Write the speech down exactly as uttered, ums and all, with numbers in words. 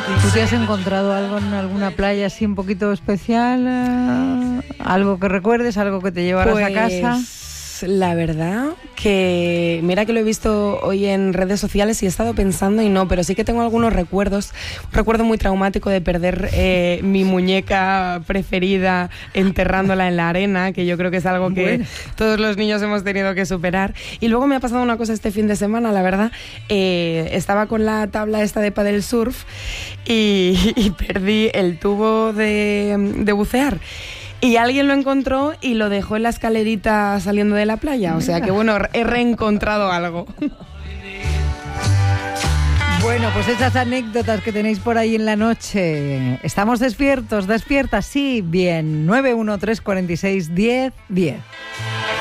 ¿Tú te has encontrado algo en alguna playa así un poquito especial? Eh, ¿Algo que recuerdes? ¿Algo que te llevaras pues, a casa? La verdad que mira que lo he visto hoy en redes sociales y he estado pensando y no, pero sí que tengo algunos recuerdos. Un recuerdo muy traumático de perder eh, mi muñeca preferida enterrándola en la arena, que yo creo que es algo que bueno. todos los niños hemos tenido que superar. Y luego me ha pasado una cosa este fin de semana, la verdad. Eh, estaba con la tabla esta de paddle surf y, y perdí el tubo de, de bucear. Y alguien lo encontró y lo dejó en la escalerita saliendo de la playa. O sea que, bueno, he reencontrado algo. Bueno, pues esas anécdotas que tenéis por ahí en la noche. ¿Estamos despiertos? ¿Despiertas? Sí, bien. nueve uno tres cuatro seis uno cero uno cero.